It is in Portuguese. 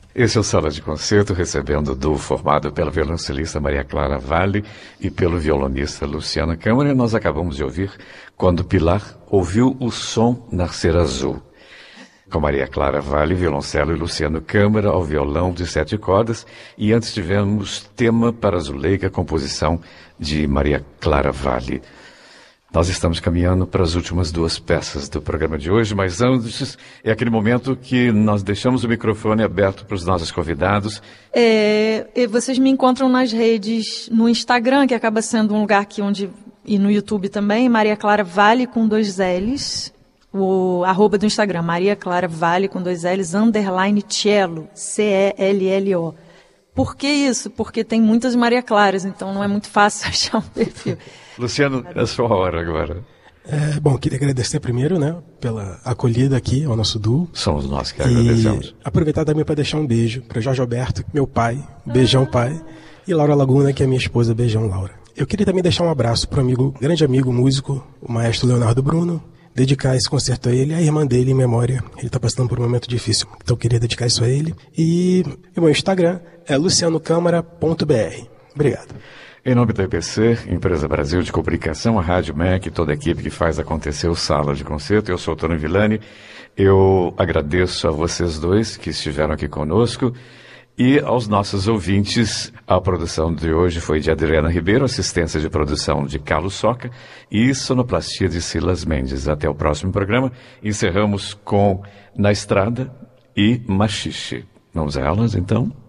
Esse é o Sala de Concerto, recebendo o duo formado pela violoncelista Maria Clara Valli e pelo violonista Luciano Câmara. E nós acabamos de ouvir Quando Pilar ouviu o som nascer azul, com Maria Clara Valli, violoncelo, e Luciano Câmara ao violão de 7 cordas. E antes tivemos Tema para Zuleika, composição de Maria Clara Valli. Nós estamos caminhando para as últimas 2 peças do programa de hoje, mas antes é aquele momento que nós deixamos o microfone aberto para os nossos convidados. Vocês me encontram nas redes, no Instagram, que acaba sendo um lugar aqui e no YouTube também, Maria Clara Valli com 2 L's, o arroba do Instagram, Maria Clara Valli com 2 L's, _ cello, CELLO. Por que isso? Porque tem muitas Maria Claras, então não é muito fácil achar um perfil. Luciano, é a sua hora agora. Bom, queria agradecer primeiro, pela acolhida aqui ao nosso duo. Somos nós que agradecemos. E aproveitar também para deixar um beijo para Jorge Alberto, meu pai, beijão pai, e Laura Laguna, que é minha esposa, beijão Laura. Eu queria também deixar um abraço para um grande amigo, músico, o maestro Leonardo Bruno, dedicar esse concerto a ele e a irmã dele em memória. Ele está passando por um momento difícil, então eu queria dedicar isso a ele. E o meu Instagram é lucianocâmara.br. Obrigado. Em nome da EBC, Empresa Brasil de Comunicação, a Rádio MEC e toda a equipe que faz acontecer o Sala de Concerto, eu sou o Tony Villani. Eu agradeço a vocês dois que estiveram aqui conosco e aos nossos ouvintes. A produção de hoje foi de Adriana Ribeiro, assistência de produção de Carlos Soca e sonoplastia de Silas Mendes. Até o próximo programa. Encerramos com Na Estrada e Machixe. Vamos a elas, então?